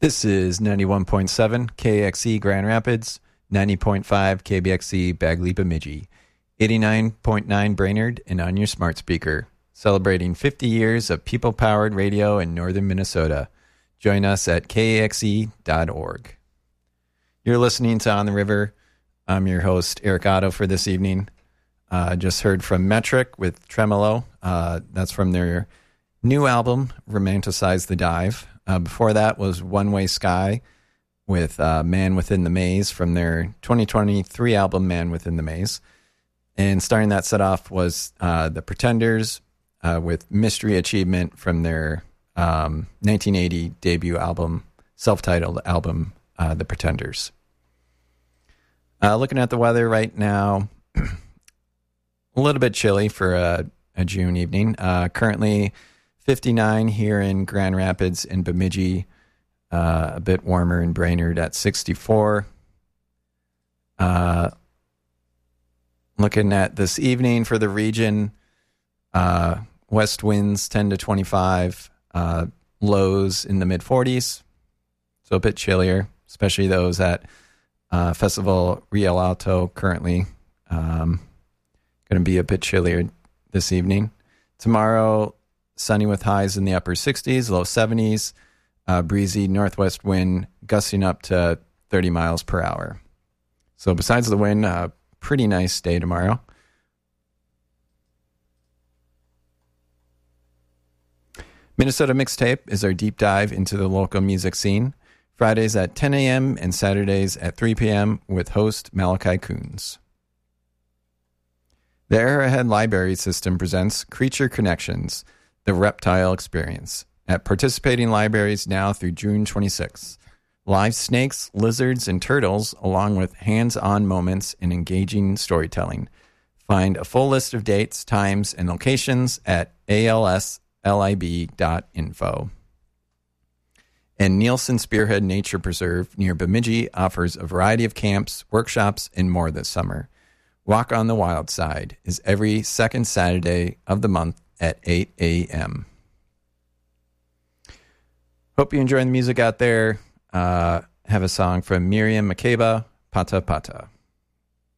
This is 91.7 KXE Grand Rapids, 90.5 KBXE Bagley Bemidji, 89.9 Brainerd, and on your smart speaker. Celebrating 50 years of people-powered radio in northern Minnesota. Join us at kxe.org. You're listening to On the River. I'm your host, Eric Otto, for this evening. Just heard from Metric with Tremolo. That's from their new album, Romanticize the Dive. Before that was One Way Sky with Man Within the Maze from their 2023 album, Man Within the Maze. And starting that set off was The Pretenders with Mystery Achievement from their 1980 debut album, self-titled album, The Pretenders. Looking at the weather right now, a little bit chilly for a June evening. Currently 59 here in Grand Rapids and Bemidji, a bit warmer in Brainerd at 64. Looking at this evening for the region, west winds 10 to 25, lows in the mid-40s, so a bit chillier, especially those at Festival Riel Alto currently. Going to be a bit chillier this evening. Tomorrow, sunny with highs in the upper 60s, low 70s, breezy northwest wind gusting up to 30 miles per hour. So besides the wind, pretty nice day tomorrow. Minnesota Mixtape is our deep dive into the local music scene. Fridays at 10 a.m. and Saturdays at 3 p.m. with host Malachi Coons. The Arrowhead Library System presents Creature Connections, the Reptile Experience, at participating libraries now through June 26th. Live snakes, lizards, and turtles, along with hands-on moments and engaging storytelling. Find a full list of dates, times, and locations at alslib.info. And Nielsen Spearhead Nature Preserve near Bemidji offers a variety of camps, workshops, and more this summer. Walk on the Wild Side is every second Saturday of the month at 8 a.m. Hope you're enjoying the music out there. Have a song from Miriam Makeba, Pata Pata.